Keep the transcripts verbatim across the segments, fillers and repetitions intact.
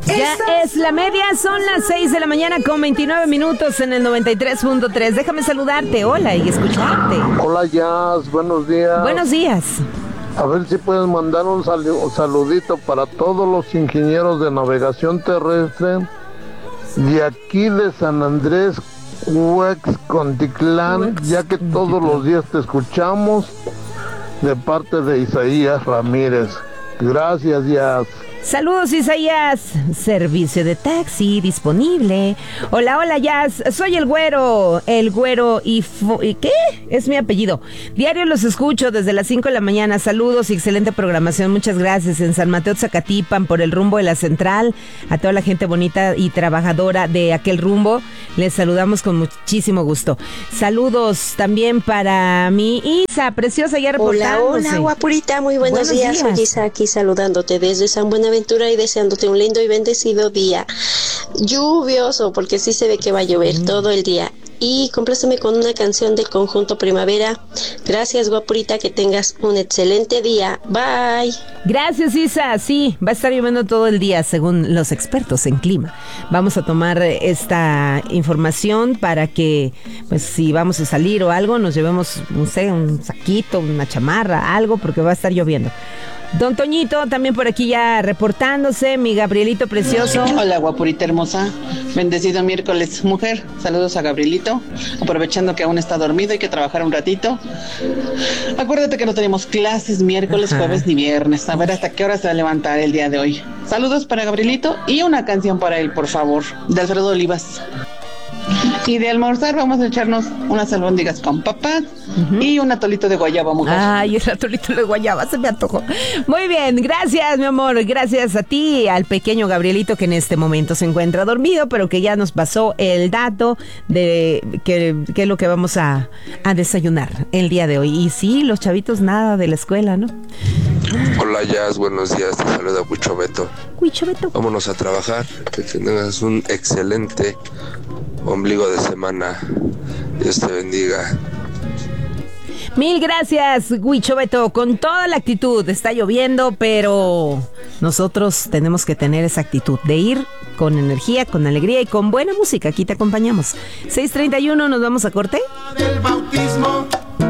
Ya es la media, son las seis de la mañana con veintinueve minutos en el noventa y tres punto tres. Déjame saludarte, hola, y escucharte. Hola, Jazz, buenos días. Buenos días. A ver si puedes mandar un sal- saludito para todos los ingenieros de navegación terrestre de aquí de San Andrés, Huexcontitlán, ya que todos los días te escuchamos de parte de Isaías Ramírez. Gracias, Jazz. Saludos, Isaías. Servicio de taxi disponible. Hola, hola, Jazz. Soy el güero. El güero y... Fo- ¿y qué? Es mi apellido. Diario los escucho desde las cinco de la mañana. Saludos y excelente programación. Muchas gracias. En San Mateo, Zacatipan, por el rumbo de la central. A toda la gente bonita y trabajadora de aquel rumbo, les saludamos con muchísimo gusto. Saludos también para mi Isa, preciosa, ya reportándose. Hola, hola, guapurita. Muy buenos, Buenos días. días. Soy Isa aquí saludándote desde San Buenaventura y deseándote un lindo y bendecido día. Lluvioso, porque sí se ve que va a llover mm. todo el día. Y compláceme con una canción del conjunto Primavera. Gracias, guapurita, que tengas un excelente día. Bye. Gracias, Isa. Sí, va a estar lloviendo todo el día, según los expertos en clima. Vamos a tomar esta información para que, pues, si vamos a salir o algo, nos llevemos, no sé, un saquito, una chamarra, algo, porque va a estar lloviendo. Don Toñito, también por aquí ya reportándose, mi Gabrielito precioso. Hola, guapurita hermosa, bendecido miércoles, mujer, saludos a Gabrielito, aprovechando que aún está dormido, hay que trabajar un ratito. Acuérdate que no tenemos clases miércoles, Ajá. jueves ni viernes, a ver hasta qué hora se va a levantar el día de hoy. Saludos para Gabrielito y una canción para él, por favor, de Alfredo Olivas. Y de almorzar vamos a echarnos unas albóndigas con papas uh-huh. y un atolito de guayaba, mujer. Ay, el atolito de guayaba, se me antojó. Muy bien, gracias, mi amor. Gracias a ti, al pequeño Gabrielito, que en este momento se encuentra dormido, pero que ya nos pasó el dato de que, que es lo que vamos a, a desayunar el día de hoy. Y sí, los chavitos nada de la escuela, ¿no? Hola, Jazz, buenos días, te saluda Huicho Beto. Huicho Beto. Vámonos a trabajar, que tengas un excelente ombligo de semana. Dios te bendiga. Mil gracias, Huicho Beto, con toda la actitud. Está lloviendo, pero nosotros tenemos que tener esa actitud de ir con energía, con alegría y con buena música. Aquí te acompañamos. seis treinta y uno, nos vamos a corte. Del bautismo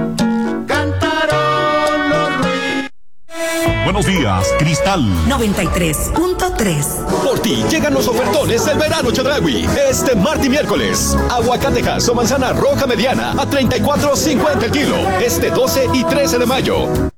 cantaron los ruidos. Buenos días, Cristal noventa y tres punto tres. Por ti llegan los ofertones del verano Chedraui. Este martes y miércoles. Aguacatejas o manzana roja mediana a treinta y cuatro cincuenta el kilo. Este doce y trece de mayo.